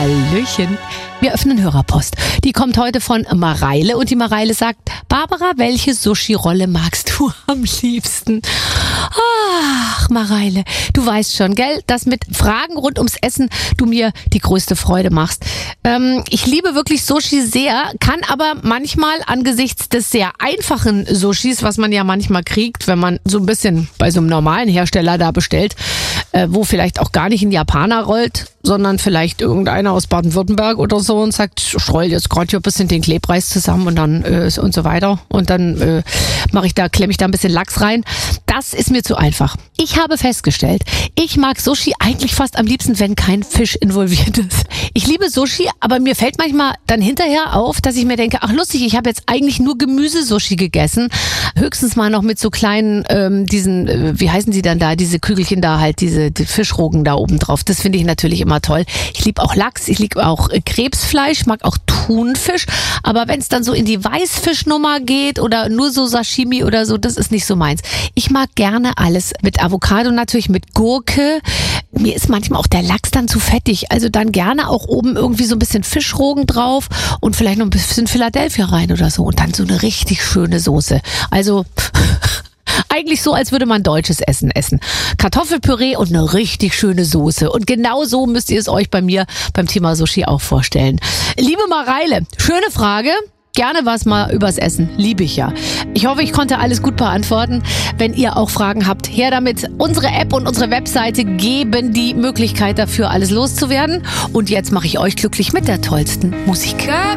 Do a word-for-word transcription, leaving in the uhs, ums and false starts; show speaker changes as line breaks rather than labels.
Hallöchen. Wir öffnen Hörerpost. Die kommt heute von Mareile und die Mareile sagt: Barbara, welche Sushi-Rolle magst du am liebsten? Ach, Mareile, du weißt schon, gell, dass mit Fragen rund ums Essen du mir die größte Freude machst. Ähm, ich liebe wirklich Sushi sehr, kann aber manchmal angesichts des sehr einfachen Sushis, was man ja manchmal kriegt, wenn man so ein bisschen bei so einem normalen Hersteller da bestellt, äh, wo vielleicht auch gar nicht ein Japaner rollt, sondern vielleicht irgendeiner aus Baden-Württemberg oder so und sagt, ich roll jetzt gerade hier ein bisschen den Klebreis zusammen und dann äh, und so weiter. Und dann äh, mache ich da, klemme ich da ein bisschen Lachs rein. Das ist mir zu einfach. Ich habe festgestellt, ich mag Sushi eigentlich fast am liebsten, wenn kein Fisch involviert ist. Ich liebe Sushi, aber mir fällt manchmal dann hinterher auf, dass ich mir denke, ach lustig, ich habe jetzt eigentlich nur Gemüsesushi gegessen. Höchstens mal noch mit so kleinen, ähm, diesen, äh, wie heißen die dann da, diese Kügelchen da halt, diese die Fischrogen da oben drauf. Das finde ich natürlich immer toll. Ich liebe auch Lachs, ich liebe auch äh, Krebsfleisch, mag auch Thunfisch, aber wenn es dann so in die Weißfischnummer geht oder nur so Sashimi oder so, das ist nicht so meins. Ich mag gerne alles mit Avocado, natürlich mit Gurke. Mir ist manchmal auch der Lachs dann zu fettig, also dann gerne auch oben irgendwie so ein bisschen Fischrogen drauf und vielleicht noch ein bisschen Philadelphia rein oder so und dann so eine richtig schöne Soße. Also eigentlich so, als würde man deutsches Essen essen. Kartoffelpüree und eine richtig schöne Soße. Und genau so müsst ihr es euch bei mir beim Thema Sushi auch vorstellen. Liebe Mareile, schöne Frage. Gerne was mal übers Essen. Liebe ich ja. Ich hoffe, ich konnte alles gut beantworten. Wenn ihr auch Fragen habt, her damit. Unsere App und unsere Webseite geben die Möglichkeit dafür, alles loszuwerden. Und jetzt mache ich euch glücklich mit der tollsten Musik.